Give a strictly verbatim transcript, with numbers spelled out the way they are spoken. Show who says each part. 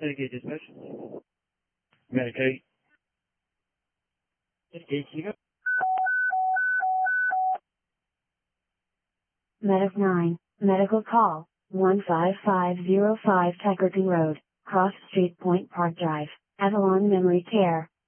Speaker 1: Medicaid dispatch.
Speaker 2: Medicaid.
Speaker 1: Engage you.
Speaker 3: Medic nine, medical call, one five five zero five Tackerton Road, Cross Street, Point Park Drive, Avalon Memory Care.